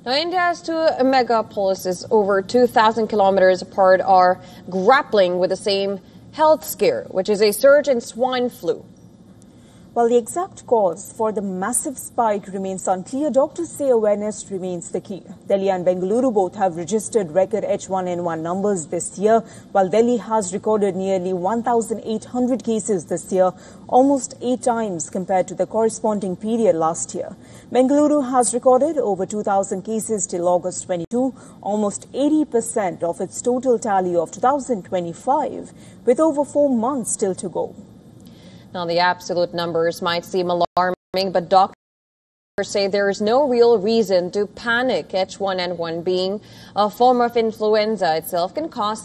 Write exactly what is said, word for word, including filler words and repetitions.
Now, India's two megapolises over two thousand kilometers apart are grappling with the same health scare, which is a surge in swine flu. While the exact cause for the massive spike remains unclear, doctors say awareness remains the key. Delhi and Bengaluru both have registered record H one N one numbers this year, while Delhi has recorded nearly one thousand eight hundred cases this year, almost eight times compared to the corresponding period last year. Bengaluru has recorded over two thousand cases till August twenty-two, almost eighty percent of its total tally of two thousand twenty-five, with over four months still to go. Now, the absolute numbers might seem alarming, but doctors say there is no real reason to panic. H one N one, being a form of influenza itself, can cause